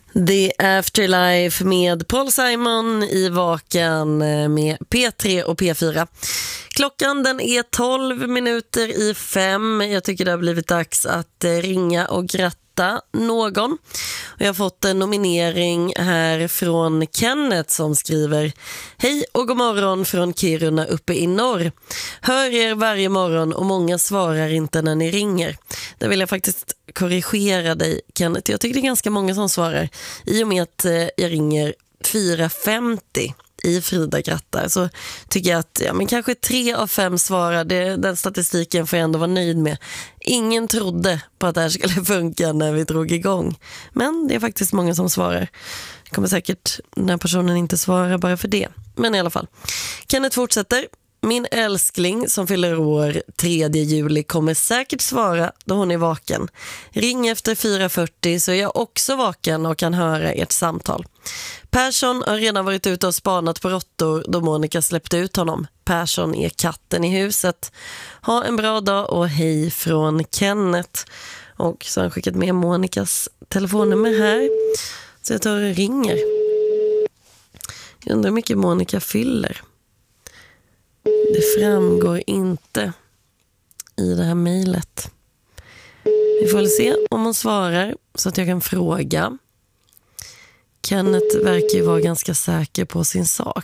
The Afterlife med Paul Simon i Vaken med P3 och P4. Klockan den är 5:12. Jag tycker det har blivit dags att ringa och gratta någon. Och jag har fått en nominering här från Kenneth som skriver: Hej och god morgon från Kiruna uppe i norr. Hör er varje morgon och många svarar inte när ni ringer. Där vill jag faktiskt korrigera dig, Kenneth. Jag tycker det är ganska många som svarar. I och med att jag ringer 4:50 i Frida grattar så tycker jag att kanske 3 av 5 svarar. Den statistiken får jag ändå vara nöjd med. Ingen trodde på att det här skulle funka när vi drog igång. Men det är faktiskt många som svarar. Det kommer säkert den här personen inte svara bara för det. Men i alla fall. Kenneth fortsätter. Min älskling som fyller år 3 juli kommer säkert svara då hon är vaken. Ring efter 4:40 så är jag också vaken och kan höra ert samtal. Persson har redan varit ute och spanat på råttor då Monica släppte ut honom. Persson är katten i huset. Ha en bra dag och hej från Kenneth. Och så har han skickat med Monicas telefonnummer här. Så jag tar och ringer. Jag undrar hur mycket Monica fyller. Det framgår inte i det här mejlet. Vi får väl se om hon svarar så att jag kan fråga. Kenneth verkar ju vara ganska säker på sin sak.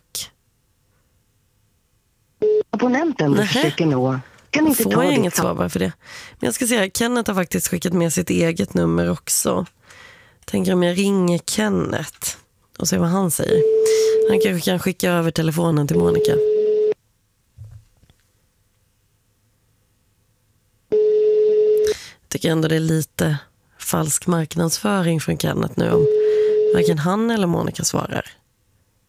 Abonnenten du försöker nå kan inte får ta jag ditt inget svar bara för det. Men jag ska säga, Kenneth har faktiskt skickat med sitt eget nummer också. Tänker om jag ringer Kenneth och ser vad han säger. Han kanske kan skicka över telefonen till Monica. Jag tycker ändå det är lite falsk marknadsföring från Kenneth nu om varken han eller Monica svarar.